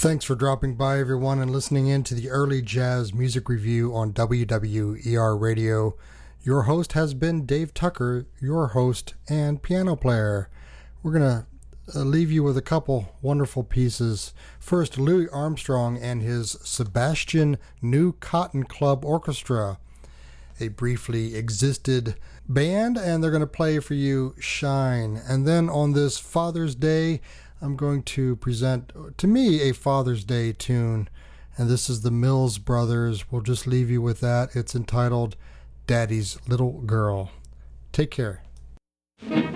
Thanks for dropping by, everyone, and listening in to the Early Jazz Music Review on WWER Radio. Your host has been Dave Tucker, your host and piano player. We're going to leave you with a couple wonderful pieces. First, Louis Armstrong and his Sebastian New Cotton Club Orchestra, a briefly existed band, and they're going to play for you Shine. And then on this Father's Day, I'm going to present, to me, a Father's Day tune, and this is the Mills Brothers. We'll just leave you with that. It's entitled Daddy's Little Girl. Take care.